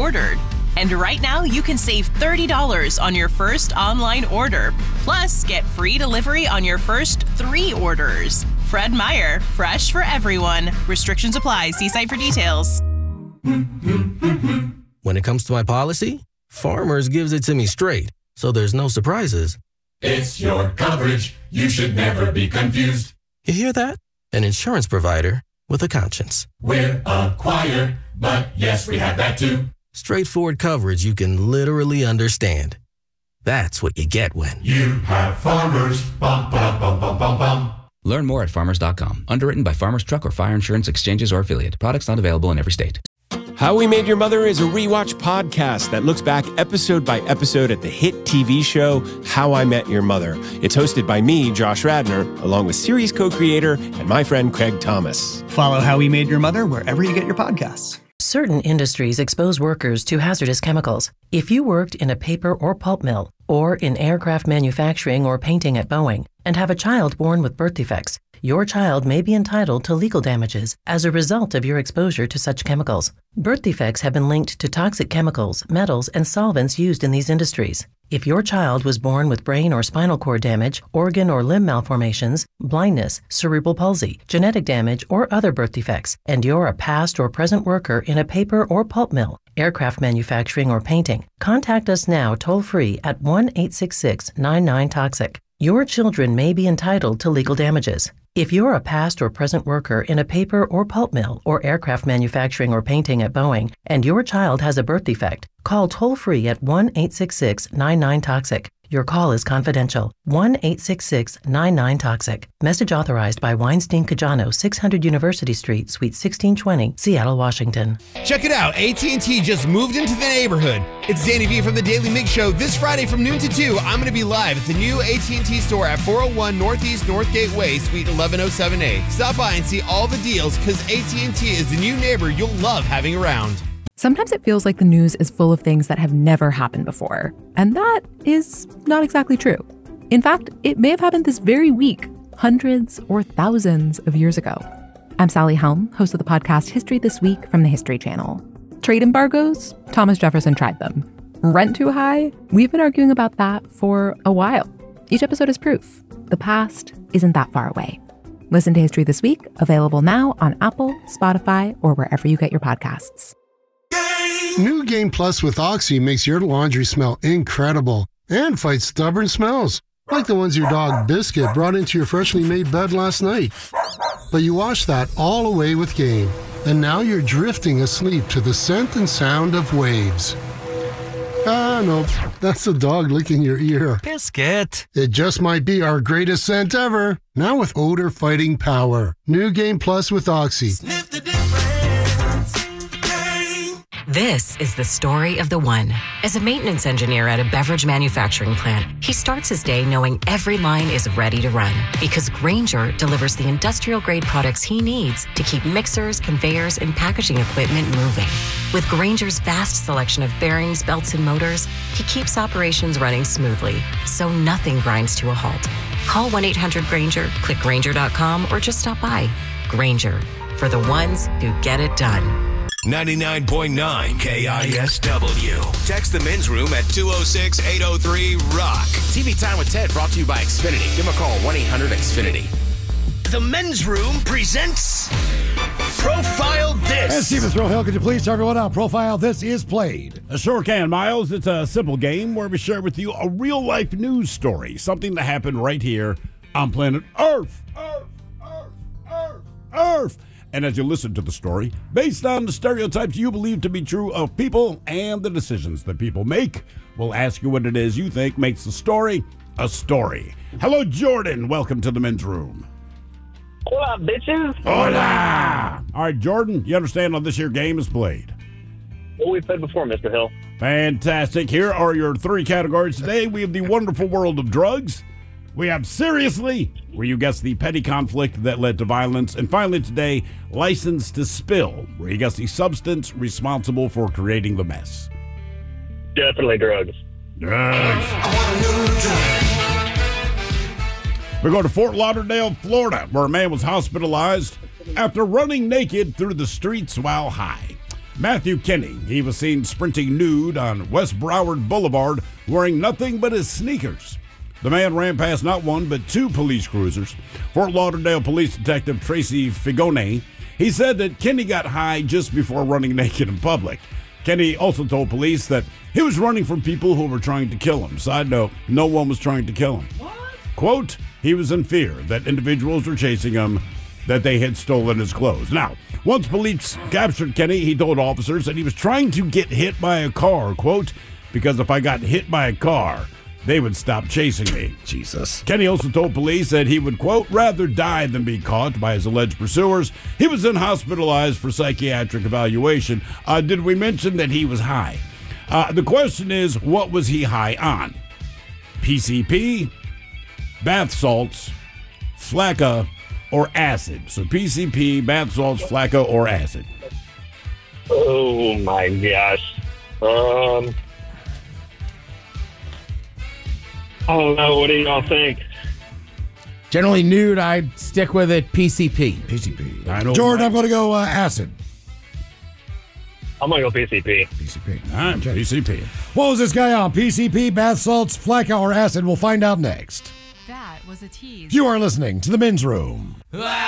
ordered. And right now, you can save $30 on your first online order. Plus, get free delivery on your first 3 orders. Fred Meyer, fresh for everyone. Restrictions apply. See site for details. When it comes to my policy, Farmers gives it to me straight, so there's no surprises. It's your coverage. You should never be confused. You hear that? An insurance provider with a conscience. We're a choir, but yes, we have that too. Straightforward coverage you can literally understand. That's what you get when you have Farmers. Bum, bum, bum, bum, bum, bum. Learn more at farmers.com. Underwritten by Farmers Truck or Fire Insurance Exchanges or Affiliate. Products not available in every state. How We Made Your Mother is a rewatch podcast that looks back episode by episode at the hit TV show How I Met Your Mother. It's hosted by me, Josh Radnor, along with series co-creator and my friend Craig Thomas. Follow How We Made Your Mother wherever you get your podcasts. Certain industries expose workers to hazardous chemicals. If you worked in a paper or pulp mill, or in aircraft manufacturing or painting at Boeing, and have a child born with birth defects, your child may be entitled to legal damages as a result of your exposure to such chemicals. Birth defects have been linked to toxic chemicals, metals, and solvents used in these industries. If your child was born with brain or spinal cord damage, organ or limb malformations, blindness, cerebral palsy, genetic damage, or other birth defects, and you're a past or present worker in a paper or pulp mill, aircraft manufacturing, or painting, contact us now toll-free at 1-866-99-TOXIC. Your children may be entitled to legal damages. If you're a past or present worker in a paper or pulp mill or aircraft manufacturing or painting at Boeing, and your child has a birth defect, call toll-free at 1-866-99-TOXIC. Your call is confidential. 1-866-99-TOXIC. Message authorized by Weinstein Cajano, 600 University Street, Suite 1620, Seattle, Washington. Check it out. AT&T just moved into the neighborhood. It's Danny V from the Daily Mix Show. This Friday from noon to 2, I'm going to be live at the new AT&T store at 401 Northeast Northgate Way, Suite 1107A. Stop by and see all the deals because AT&T is the new neighbor you'll love having around. Sometimes it feels like the news is full of things that have never happened before. And that is not exactly true. In fact, it may have happened this very week, hundreds or thousands of years ago. I'm Sally Helm, host of the podcast History This Week from the History Channel. Trade embargoes? Thomas Jefferson tried them. Rent too high? We've been arguing about that for a while. Each episode is proof. The past isn't that far away. Listen to History This Week, available now on Apple, Spotify, or wherever you get your podcasts. New Game Plus with Oxy makes your laundry smell incredible and fights stubborn smells, like the ones your dog Biscuit brought into your freshly made bed last night. But you wash that all away with Game, and now you're drifting asleep to the scent and sound of waves. Ah, no, that's the dog licking your ear. Biscuit. It just might be our greatest scent ever, now with odor-fighting power. New Game Plus with Oxy. Sniff the difference. This is the story of the one. As a maintenance engineer at a beverage manufacturing plant, he starts his day knowing every line is ready to run because Grainger delivers the industrial-grade products he needs to keep mixers, conveyors, and packaging equipment moving. With Grainger's vast selection of bearings, belts, and motors, he keeps operations running smoothly, so nothing grinds to a halt. Call 1-800-GRAINGER, click Grainger.com, or just stop by. Grainger, for the ones who get it done. 99.9 KISW. Text the men's room at 206-803-ROCK. TV Time with Ted brought to you by Xfinity. Give them a call, 1-800-XFINITY. The men's room presents Profile This. And Steven Throwhill, could you please tell everyone how Profile This is played? I sure can, Miles. It's a simple game where we share with you a real-life news story, something that happened right here on planet Earth. Earth. And as you listen to the story, based on the stereotypes you believe to be true of people and the decisions that people make, we'll ask you what it is you think makes the story a story. Hello, Jordan. Welcome to the men's room. Hola, bitches. Hola. All right, Jordan, you understand how this here game is played? What we've played before, Mr. Hill. Fantastic. Here are your 3 categories today. We have the wonderful world of drugs. We have Seriously, where you guess the petty conflict that led to violence. And finally today, License to Spill, where you guess the substance responsible for creating the mess. Definitely drugs. Drugs. We go to Fort Lauderdale, Florida, where a man was hospitalized after running naked through the streets while high. Matthew Kinney, he was seen sprinting nude on West Broward Boulevard wearing nothing but his sneakers. The man ran past not one but two police cruisers. Fort Lauderdale Police Detective Tracy Figone, he said that Kinney got high just before running naked in public. Kinney also told police that he was running from people who were trying to kill him. Side note, no one was trying to kill him. What? Quote, he was in fear that individuals were chasing him, that they had stolen his clothes. Now, once police captured Kenny, he told officers that he was trying to get hit by a car, quote, because if I got hit by a car, they would stop chasing me. Jesus. Kenny also told police that he would, quote, rather die than be caught by his alleged pursuers. He was then hospitalized for psychiatric evaluation. Did we mention that he was high? The question is, what was he high on? PCP, bath salts, Flakka, or acid? So PCP, bath salts, Flakka, or acid? Oh, my gosh. I don't know. What do y'all think? Generally nude, I'd stick with it. PCP. PCP. I know. Jordan, I'm going to go acid. I'm going to go PCP. PCP. All right, PCP. What was this guy on? PCP, bath salts, Flakka, or acid? We'll find out next. That was a tease. You are listening to The Men's Room.